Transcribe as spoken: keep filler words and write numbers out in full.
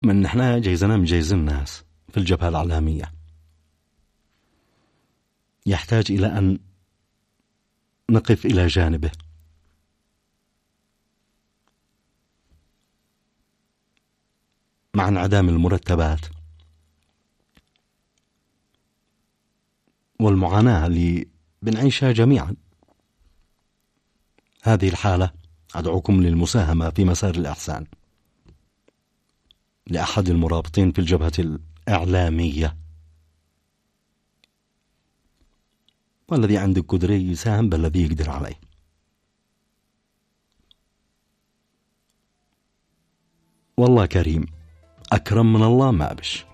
من احنا جايزنا مجيز الناس في الجبهة الإعلامية يحتاج إلى أن نقف إلى جانبه مع انعدام المرتبات والمعاناة اللي بنعيشها جميعا. هذه الحالة أدعوكم للمساهمة في مسار الإحسان لأحد المرابطين في الجبهة الإعلامية، والذي عنده قدرة يساهم بالذي يقدر عليه. والله كريم، أكرم من الله ما بش.